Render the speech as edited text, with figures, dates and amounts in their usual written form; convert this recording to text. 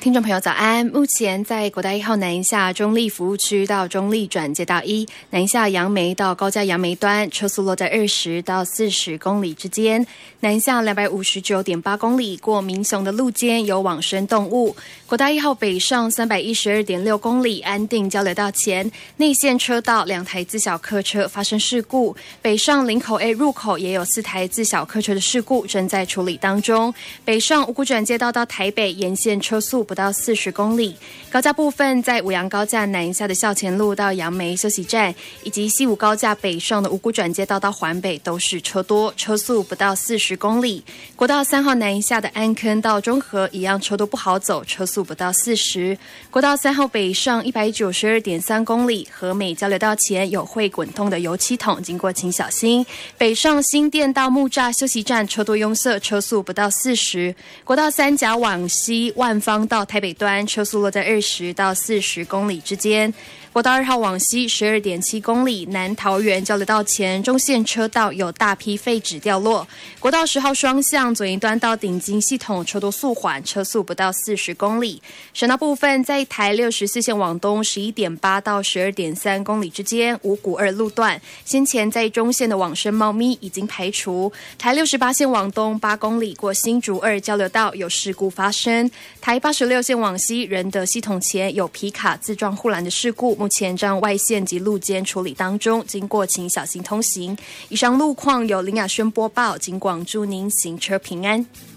听众朋友早安，目前在国道1号南下中立服务区到中立转接道1，南下杨梅到高架杨梅端，车速落在20到40公里之间。南下259.8公里，过民雄的路肩有往生动物。国道1号北上312.6公里，安定交流道前内线车道2台自小客车发生事故，北上林口 A 入口也有4台自小客车的事故正在处理当中。北上五股转接道到台北沿线车速不到40公里，高架部分在五杨高架南下的校前路到杨梅休息站，以及西武高架北上的五股转接道到环北都是车多，车速不到40公里。国道3号南下的安坑到中和一样车多不好走，车速不到40。国道3号北上192.3公里，和美交流道前有会滚动的油漆桶，经过请小心。北上新店到木栅休息站车多拥塞，车速不到40。国道3甲往西万芳到台北端，车速落在20到40公里之间。国道2号往西12.7公里，南桃园交流道前中线车道有大批废纸掉落。国道10号双向左一端到顶金系统车多速缓，车速不到40公里。省道部分在台64线往东11.8到12.3公里之间，五股2路段先前在中线的往生猫咪已经排除。台68线往东8公里过新竹2交流道有事故发生。台86线往西仁德系统前有皮卡自撞护栏的事故，目前正外线及路肩处理当中，经过请小心通行。以上路况由林雅轩播报，警广祝您行车平安。